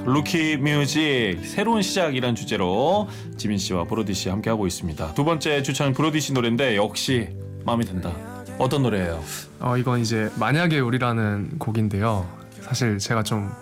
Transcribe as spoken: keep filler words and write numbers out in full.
루키 뮤직 새로운 시작이란 주제로 지민 씨와 브로디 씨 함께 하고 있습니다. 두 번째 추천은 브로디 씨 노래인데 역시 마음에 든다. 어떤 노래예요? 어, 이건 이제 만약에 우리라는 곡인데요. 사실 제가 좀